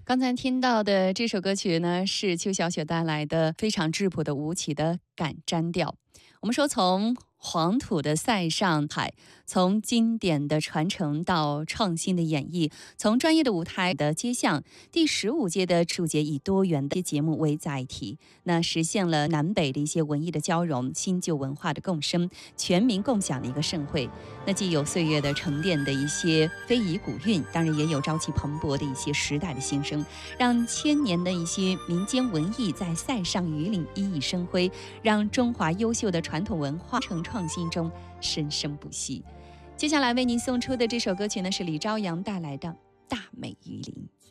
刚才听到的这首歌曲呢，是邱小雪带来的非常质朴的吴绮的《敢沾调》。我们说，从黄土的塞上海，从经典的传承到创新的演绎，从专业的舞台的街巷，第15届的艺术节以多元的节目为载体，那实现了南北的一些文艺的交融，新旧文化的共生，全民共享的一个盛会。那既有岁月的沉淀的一些非遗古韵，当然也有朝气蓬勃的一些时代的新生，让千年的一些民间文艺在塞上榆林熠熠生辉，让中华优秀的传统文化成创新中生生不息。接下来为您送出的这首歌曲呢，是李朝阳带来的《大美榆林》。